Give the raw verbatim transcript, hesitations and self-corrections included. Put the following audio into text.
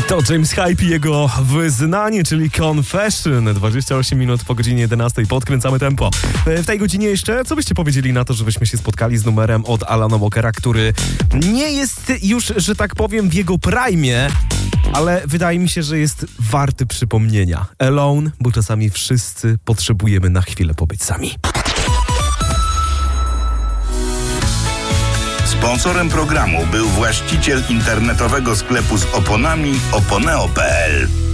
To James Hype i jego wyznanie, czyli Confession. dwadzieścia osiem minut po godzinie jedenastej. Podkręcamy tempo. W tej godzinie jeszcze, co byście powiedzieli na to, żebyśmy się spotkali z numerem od Alana Walkera, który nie jest już, że tak powiem, w jego prime, ale wydaje mi się, że jest warty przypomnienia. Alone, bo czasami wszyscy potrzebujemy na chwilę pobyć sami. Sponsorem programu był właściciel internetowego sklepu z oponami oponeo kropka pe el.